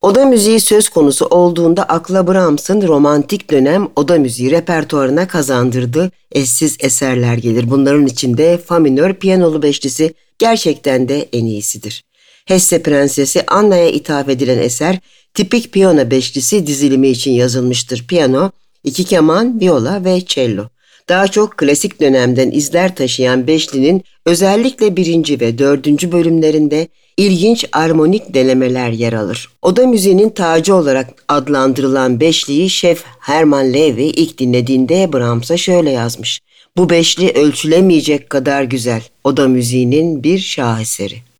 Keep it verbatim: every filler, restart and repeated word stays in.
Oda müziği söz konusu olduğunda akla Brahms'ın romantik dönem oda müziği repertuarına kazandırdığı eşsiz eserler gelir. Bunların içinde fa minör piyanolu beşlisi gerçekten de en iyisidir. Hesse Prensesi Anna'ya ithaf edilen eser tipik piyano beşlisi dizilimi için yazılmıştır. Piyano, iki keman, viola ve cello. Daha çok klasik dönemden izler taşıyan beşlinin özellikle birinci ve dördüncü bölümlerinde ilginç armonik denemeler yer alır. Oda müziğinin tacı olarak adlandırılan beşliyi şef Hermann Levi ilk dinlediğinde Brahms'a şöyle yazmış: "Bu beşli ölçülemeyecek kadar güzel. Oda müziğinin bir şaheseri."